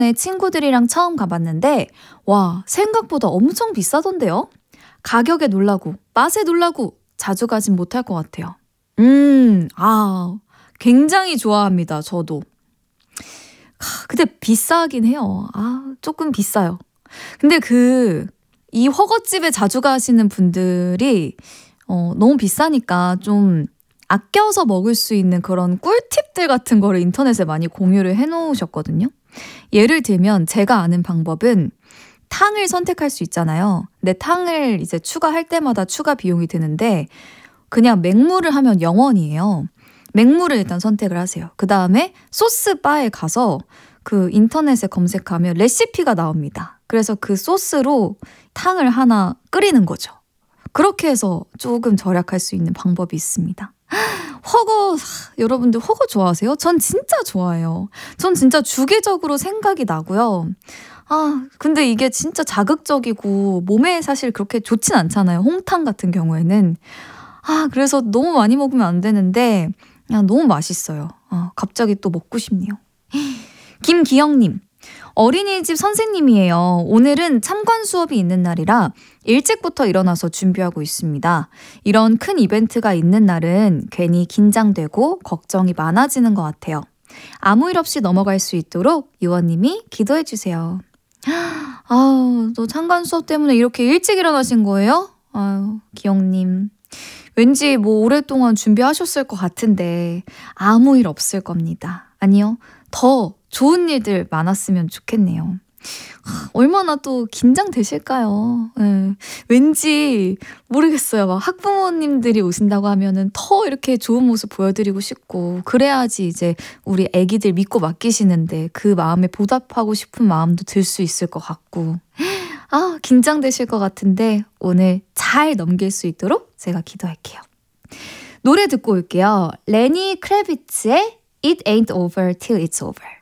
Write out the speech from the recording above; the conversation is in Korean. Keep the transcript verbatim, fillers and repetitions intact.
네, 친구들이랑 처음 가봤는데 와, 생각보다 엄청 비싸던데요? 가격에 놀라고 맛에 놀라고 자주 가진 못할 것 같아요. 음, 아, 굉장히 좋아합니다. 저도. 하, 근데 비싸긴 해요. 아, 조금 비싸요. 근데 그, 이 허거집에 자주 가시는 분들이 어, 너무 비싸니까 좀 아껴서 먹을 수 있는 그런 꿀팁들 같은 거를 인터넷에 많이 공유를 해놓으셨거든요. 예를 들면 제가 아는 방법은 탕을 선택할 수 있잖아요. 근데 탕을 이제 추가할 때마다 추가 비용이 드는데 그냥 맹물을 하면 영 원이에요. 맹물을 일단 선택을 하세요. 그 다음에 소스 바에 가서 그 인터넷에 검색하면 레시피가 나옵니다. 그래서 그 소스로 탕을 하나 끓이는 거죠. 그렇게 해서 조금 절약할 수 있는 방법이 있습니다. 허거, 여러분들 허거 좋아하세요? 전 진짜 좋아해요. 전 진짜 주기적으로 생각이 나고요. 아, 근데 이게 진짜 자극적이고 몸에 사실 그렇게 좋진 않잖아요. 홍탕 같은 경우에는. 아, 그래서 너무 많이 먹으면 안 되는데 그냥 너무 맛있어요. 아, 갑자기 또 먹고 싶네요. 김기영님, 어린이집 선생님이에요. 오늘은 참관 수업이 있는 날이라 일찍부터 일어나서 준비하고 있습니다. 이런 큰 이벤트가 있는 날은 괜히 긴장되고 걱정이 많아지는 것 같아요. 아무 일 없이 넘어갈 수 있도록 유원님이 기도해 주세요. 아우, 또 참관 수업 때문에 이렇게 일찍 일어나신 거예요? 아유, 기영님. 왠지 뭐 오랫동안 준비하셨을 것 같은데 아무 일 없을 겁니다. 아니요, 더 좋은 일들 많았으면 좋겠네요. 얼마나 또 긴장되실까요? 네. 왠지 모르겠어요. 막 학부모님들이 오신다고 하면은 더 이렇게 좋은 모습 보여드리고 싶고 그래야지 이제 우리 애기들 믿고 맡기시는데 그 마음에 보답하고 싶은 마음도 들 수 있을 것 같고 아, 긴장되실 것 같은데 오늘 잘 넘길 수 있도록 제가 기도할게요. 노래 듣고 올게요. 레니 크래비츠의 It Ain't Over Till It's Over.